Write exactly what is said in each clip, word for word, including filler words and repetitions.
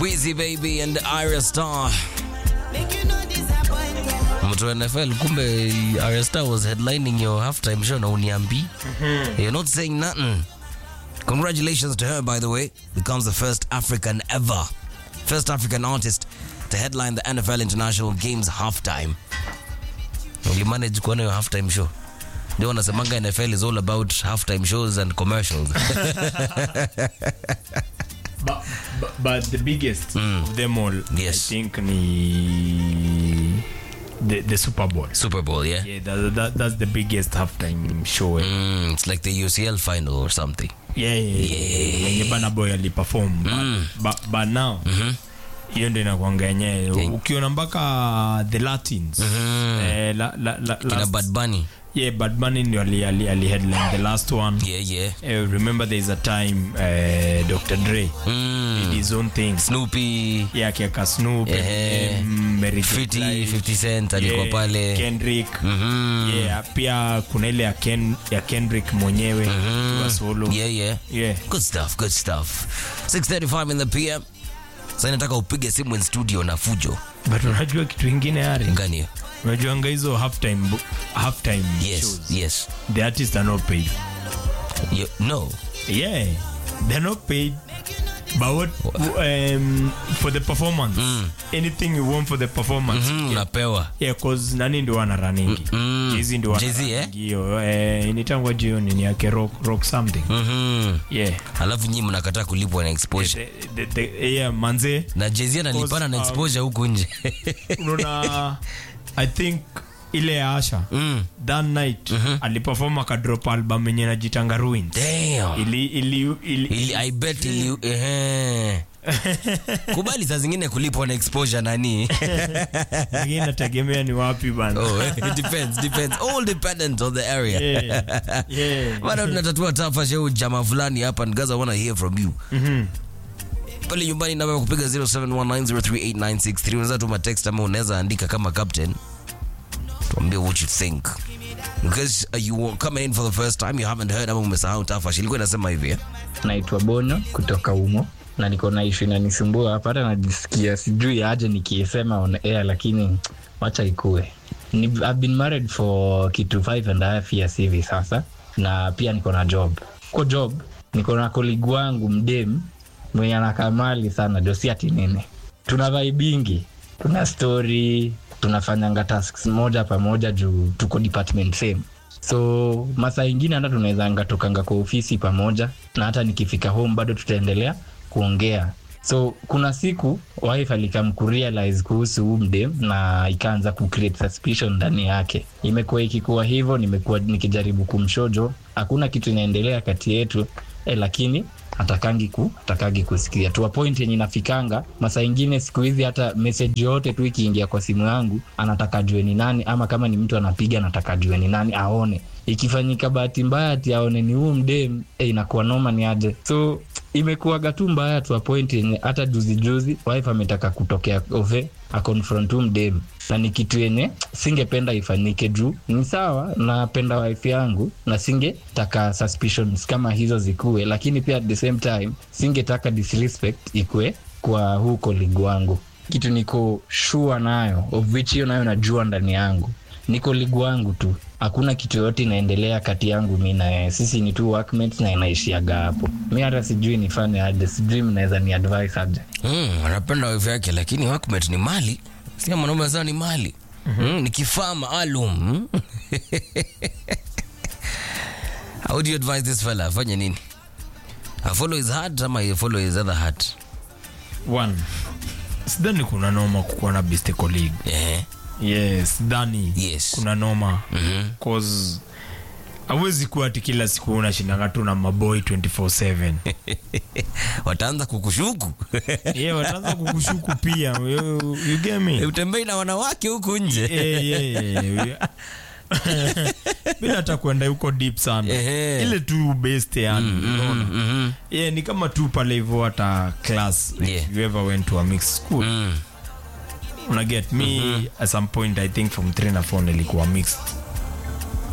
Weezy Baby and Ira Star. Mtu N F L kumbe Ira Star was headlining your halftime show na uniambi. You're not saying nothing. Congratulations to her, by the way. Becomes the first African ever, first African artist to headline the N F L International Games halftime. You managed kuona your halftime show. Ndio wanasemanga N F L is all about halftime shows and commercials. But, but, but the biggest mm. of them all, yes. I think, ni the, the Super Bowl. Super Bowl, yeah? Yeah, that, that, that's the biggest halftime show. Mm, it's like the U C L final or something. Yeah, yeah, yeah. When Burna Boy ali perform. Mm. But, but, but now, mm-hmm. hiyo ndio inakuanga yenyewe. Ukiona mpaka the Latins. Mm-hmm. Eh, la, la, la, Kina Bad Bunny. Yeah, Bad Bunny ndio ali, ali, ali headline the last one. Yeah, yeah. Uh, remember there is a time uh, Doctor Dre mm. did his own thing. Snoopy. Yeah, kaka Snoop. Yeah. Mary fifty, fifty Cent alikuwa pale. Kendrick. Mm-hmm. Yeah, pia kuna ile ya, Ken, ya Kendrick mwenyewe. Mm-hmm. Solo. Yeah, yeah. Yeah. Good stuff, good stuff. six thirty-five in the P M. Sasa nataka upige simu in studio na Fujo. But unajua kitu kingine Ari? Ngani? Unajua hizo halftime halftime yes, shows. Yes. The artists are not paid. You, no. Yeah. They're not paid. But what um, for the performance? Mm. Anything you want for the performance? Mm-hmm, yeah. Unapewa. Yeah, cause nani ndo wana running. Mm. Jay-Z ndo wana Jay-Z, eh? Hiyo eh initangwa jioni ni yake rock rock something. Mhm. Yeah. Alafu nyinyi mnakataa kulipwa na exposure. The, the, the, yeah, manze. Na Jay-Z analipana na exposure huko nje. Unaona I think ile ya Asha mm. that night mm-hmm. aliperform akadrop album yenye inajitanga Ruins. Damn. Ili ili ili, ili I bet ili eh kubali saa zingine kulipwa na exposure nani. Ngine nategemea ni wapi bana. Oh, it depends, depends. All dependent on the area. Yeah. Yeah. Bado tunatatua tafa show jamaa fulani hapa and guys I want to hear from you. Mhm. Pale nyumbani namba kupiga zero seven one nine zero three eight nine six three. Unaweza tuma text ama unaweza andika kama captain. Tuambie what you think. Because uh, you were coming in for the first time, you haven't heard ama umesahau tafa. Ilikuwa inasema hivi. Naitwa Bono kutoka Umo na niko na issue inanisumbua hapa, hata najisikia sijui aje nikiisema on air, lakini wacha ikue. I've been married for kitu five and a half years hivi sasa, na pia niko na job. Kwa job niko na colleague wangu mdem mwenye anakaa mali sana, dosi ati nini. Tuna vibingi, tuna story, tunafanyanga tasks moja pamoja juu tuko department same. So masaa ingine hata tunaweza anga tokanga kwa ofisi pamoja, na hata nikifika home bado tutaendelea kuongea. So kuna siku wife alikamkurealize kuhusu umdem na ikaanza ku create suspicion ndani yake. Imekuwa ikikuwa hivyo, nimekuwa nikijaribu kumshojo hakuna kitu inaendelea kati yetu, eh, lakini atakangi ku atakangi kusikia tu. A point yenye nafikanga masaa ingine siku hizi hata message yote tu ikiingia kwa simu yangu anataka jue ni nani, ama kama ni mtu anapiga anataka jue ni nani aone. Ikifanyika bahati mbaya ati aone ni huyu mdem, eh, inakuwa noma ni aje. So imekuwa gatu mbaya tu a point yenye hata juzi juzi wife ametaka kutokea ove a confront mdem, na ni kitu yenye singependa ifanyike juu ni sawa napenda wife yangu na singetaka suspicions kama hizo zikue, lakini pia at the same time singetaka disrespect ikue kwa huu colleague wangu. Kitu niko sure nayo of which hiyo nayo najua ndani yangu ni colleague wangu tu, hakuna kitu yote inaendelea kati yangu mimi na yeye. Sisi ni tu workmates na inaishiaga hapo. Mimi hata sijui nifanye hadi sijui mnaweza ni advice aje. Mm, anapenda wife yake lakini workmate ni mali. Sio mwanaume zao ni mali. Mm-hmm. Mm, ni kifaa maalum. How do you advise this fella? Afanye nini? A follow his heart ama a follow his other heart? One. Sidhani kuna noma kukuwa na best colleague. Yeah. Yes, Dani. Yes. Kuna noma. Mhm. Cause hawezi kuwa ati kila siku unashindanga tu na maboy twenty-four seven. Wataanza kukushuku. Yeah, wataanza kukushuku pia. You, you get me? Utembei na wanawake huku nje. Yeah, yeah, yeah. Bila hata kuenda huko deep sana. Yeah. Ile tu best yani. Mm, Unaona? mm, mm. Yeah, ni kama tu pale hivyo hata class. Like Yeah. you ever went to a mixed school. Mm. Una get me mm-hmm. At some point I think from three na four nilikuwa mixed.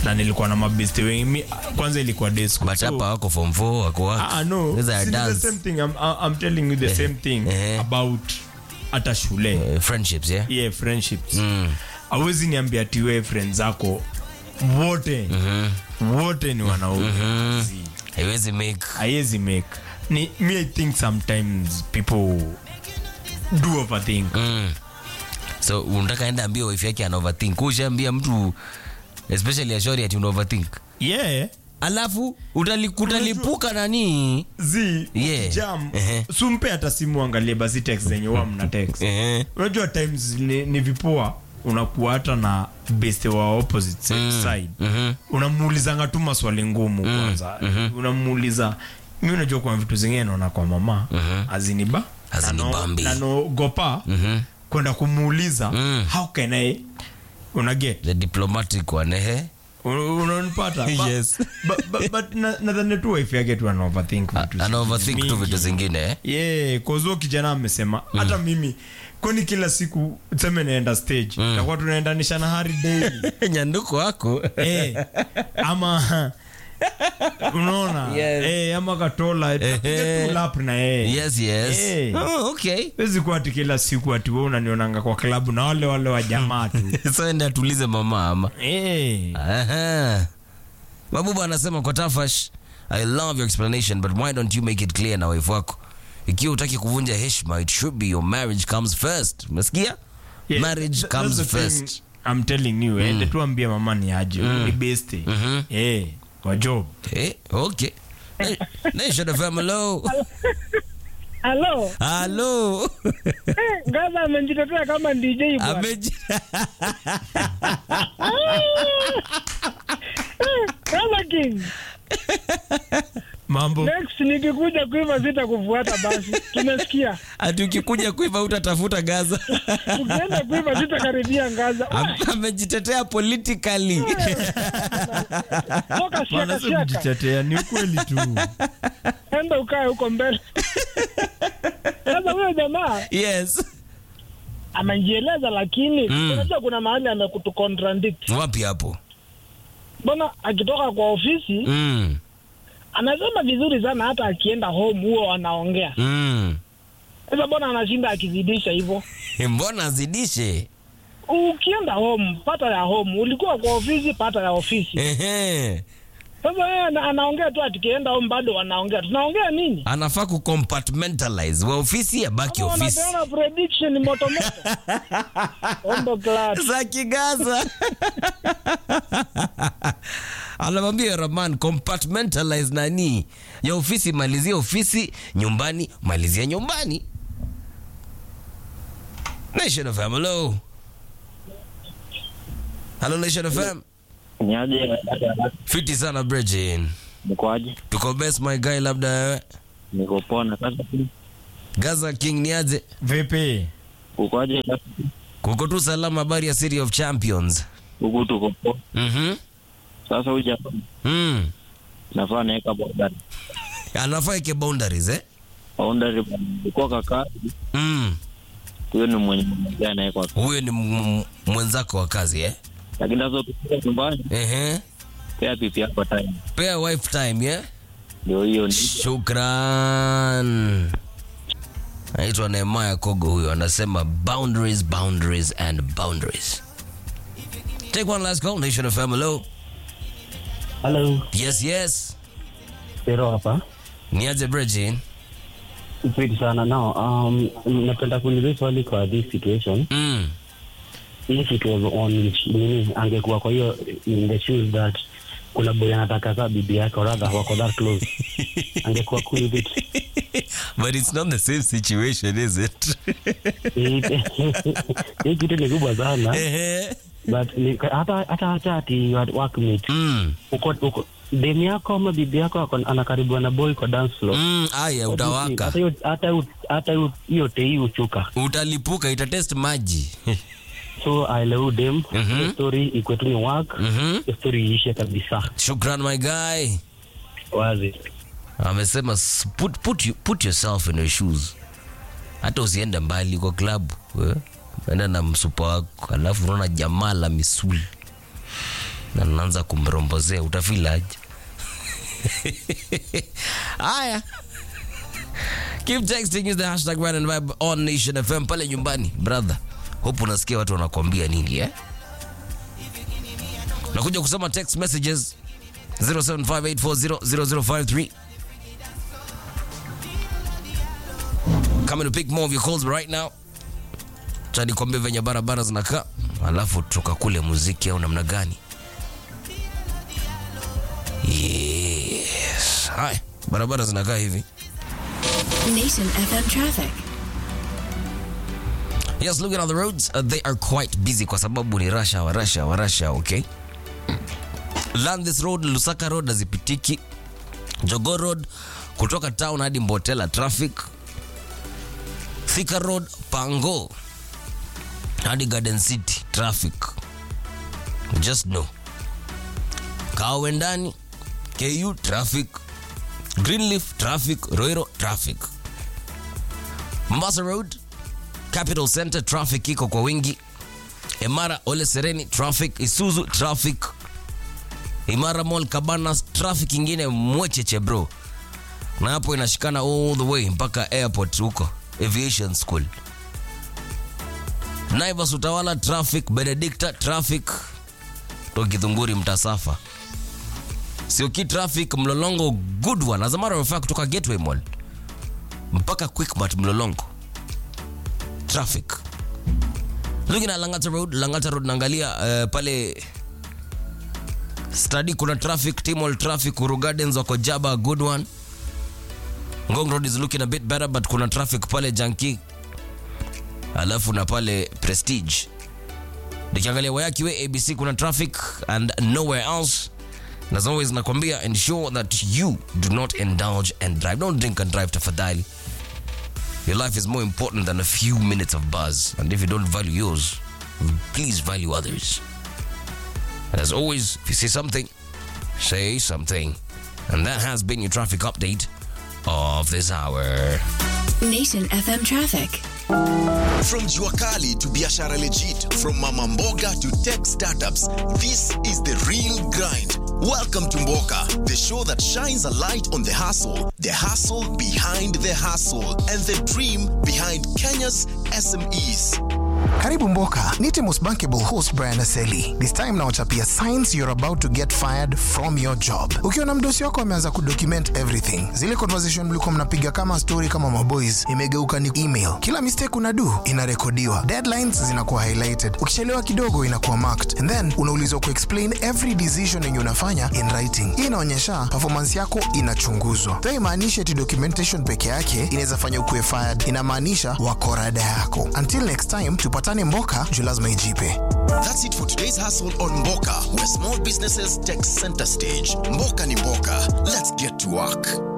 na nilikuwa na mabesti wengi. Kwanza ilikuwa day school. But hapa wako form four wako wako. Ah no. These are See, the adults. same thing I'm I'm telling you the same thing eh. about hata shule. Uh, friendships, yeah? Yeah, friendships. Mm. Hawezi niambia ati wewe friends zako wote mm-hmm. wote ni wanaume. Mm-hmm. Haiwezi make. Haiwezi make. Ni me I think sometimes people do overthink. Mm. So unataka enda ambia wife yake ana overthink. Ushaambia mtu especially a shorty ati una overthink. Yeah. Alafu utalikuta nani? Zi Yeah. jam. Uh-huh. Sumpe hata simu angalie basi text zenye wa mna text. Eh. Unajua times ni, ni vipoa unakuwa hata na best wa opposite Mm. side. Mhm. Unamuulizanga tu maswali ngumu Mm. kwanza. Mhm. Unamuuliza mimi unajua kwa vitu zingine naona kwa mama Mhm. aziniba Azinibambi. na no gopa Mhm. kwenda kumuuliza Mm. how can I una get The diplomatic one, eh? Un- unanipata Ba- Yes. but, but, but na- nadhani tu wife yake tu ana overthink vitu Ana overthink tu mingi. vitu zingine, eh? Yeah, cause huyo kijana amesema hata mimi kwani kila siku tuseme naenda stage Mm. takuwa tunaendanisha na Harry daily Nyanduko wako. eh ama unaona Yes. eh ama katola tupiga tu lap na yeye Yes, yes. Eh. Oh, okay. wezi kuwa ati kila siku ati wewe unanionanga kwa klabu na wale wale wa jamaa tu So enda tulize mama ama. eh Aha. Mabuba anasema kwa Tafash, I love your explanation but why don't you make it clear na wife wako? Ikiwa utaki kuvunja heshima, it should be your marriage comes first. Umesikia? Yeah, Marriage th- comes that's the first. thing I'm telling you ende tu ambie mama ni aje ni best Mhm. eh kwa job Eh, okay. Eh, Nation F M, hello. Halo. Hello. Eh, Gaza amejitetea kama D J bwana. Ameji. Eh, Gaza King. mambo Next nikikuja kuiva sitakufuata basi. Tumesikia. Ati ukikuja kuiva utatafuta Gaza. Ukienda kuiva sitakaribia Gaza. Am- Amejitetea politically. Toka shaka bwana sio shaka. kujitetea ni ukweli tu Enda ukae huko mbele. Sasa huyo jamaa Yes. amejieleza lakini Mm. unajua kuna mahali amekutu contradict. Wapi hapo? Mbona akitoka kwa ofisi Mm. anasema vizuri sana hata akienda home huo anaongea. Mm. Sasa mbona anashinda akizidisha hivyo? Mbona azidishe? Ukienda home pata ya home, ulikuwa kwa ofisi pata ya ofisi. Ehe. Sasa yeye ana- anaongea tu atikienda home bado anaongea. Tunaongea nini? Anafaa kucompartmentalize. Wa ofisi ya baki Kama ofisi. wanapeana prediction moto moto. Ombo class. Za kigaza. Anamwambia Raman compartmentalize nani? Ya ofisi malizia ofisi, nyumbani malizia nyumbani. Nation F M, hello. Hello Nation F M. Niaje? Fiti sana Bridgin. Mkoaje? Tuko best my guy, labda wewe. Niko pona sasa. Gaza King niaje? vipi Ukoaje? Kuko tu salama, habari ya City of Champions. Huku tuko poa. Mhm. Sasa huja Mm. nafaa naweka boundary. Anafaa ike boundaries, eh? Boundary kwa kaka. Mm. Huyo ni mwenye mmoja anaweka. Huyo ni m- mwenzako wa kazi, eh? Lakini sasa tukifika nyumbani Ehe. pia pipi yako time. Pea wife time, yeah? Ndio hiyo ni. Shukran. Anaitwa Nehemiah Kogo huyo, anasema boundaries, boundaries and boundaries. Take one last call, Nation F M, hello. Hello, Yes, yes. Pero hapa. Niaje Bridgin? Sweet sana. Now, um, napenda kuuliza swali kwa this situation. Mm. If it was on nini, angekuwa kwa hiyo in the shoes that kuna boy anataka saa bibi yake or rather wako that close. Angekuwa cool with it. But it's not the same situation, is it? Hii kitu ni kubwa sana. Ehe. But ni- hata hata hata ati workmate. Mm. Uko uko demu yako ama bibi yako ako- anakaribiwa na boy kwa dance floor. Mm, aya utawaka. Hata hiyo hata hiyo- hata hiyo- hiyo tei uchuka. Utalipuka, itatest maji. So aelewe dem, Mhm. hiyo story ikuwe tu ni work, Mhm. hiyo story iishe kabisa. Shukran my guy. Wazi. Amesema s- put, put, you, put yourself in your shoes. Hata usiende mbali kwa club, eh? Enda na msupa wako, alafu unaona jamaa la misuli na naanza kumrombozea, utafeel aje? Aya. Keep texting is the hashtag Ride and Vibe on Nation F M pale nyumbani. Brother, hope unasikia watu wanakuambia nini eh? Nakuja kusoma text messages zero seven five eight four zero zero zero five three. Coming to pick more of your calls right now. Tadi kwambia venye barabara zinakaa, alafu tukakule muziki au namna gani? Yes. Hi. Barabara zinakaa hivi. Nation F M traffic. Yes, looking on the roads, uh, they are quite busy kwa sababu ni rush hour, rush hour, rush hour, okay? Landis Road, Lusaka Road hazipitiki. Jogoo Road kutoka town hadi Mbotela traffic. Thika Road, Pango hadi Garden City traffic. Just know. Kawendani, K U traffic. Greenleaf traffic, Roiro traffic. Mombasa Road, Capital Center traffic iko kwa wingi. Emara Ole Sereni traffic, Isuzu traffic. Imara Mall Cabanas traffic ingine mwecheche bro. Na hapo inashikana all the way mpaka airport huko, Aviation School. Naivas Utawala traffic, Benedicta traffic. Tokithunguri Mtasafa. Sioki traffic, Mlolongo good one. As a matter of fact, kutoka Gateway Mall mpaka Quickmart Mlolongo traffic. Looking at Langata Road, Langata Road naangalia uh, pale Study kuna traffic, Timol traffic, Uru Gardens wako Jaba good one. Ngong Road is looking a bit better but kuna traffic pale Janki. Alafu na pale Prestige. Nikiangalia Wayaki Way A B C kuna traffic and nowhere else. And as always nakwambia, ensure that you do not indulge and drive. Don't drink and drive tafadhali. Your life is more important than a few minutes of buzz. And if you don't value yours, please value others. And as always, if you see something, say something. And that has been your traffic update of this hour. Nation F M traffic. From Juakali to Biashara Legit, from Mama Mboga to tech startups, this is the real grind. Welcome to Mboka, the show that shines a light on the hustle, the hustle behind the hustle, and the dream behind Kenya's S M Es. Karibu Mboka, nite most bankable host Brian Aseli. This time now chapia signs you're about to get fired from your job. Ukiona mdosi wako ameanza kudocument everything. Zile conversation mlikuwa mnapiga kama story kama maboys, imegeuka ni email. Kila mistake unadu inarekodiwa. Deadlines zinakuwa highlighted. Ukichelewa kidogo inakuwa marked. And then unaulizwa ku-explain every decision yenye unafanya in writing. Hii inaonyesha performance yako inachunguzwa. Though imaanisha eti documentation peke yake inaweza fanya ukue fired. Inamaanisha wako rada yako. Until next time, tupatane Mboka, juu lazima ijipe. That's it for today's hustle on Mboka, where small businesses take center stage. Mboka ni Mboka. Let's get to work.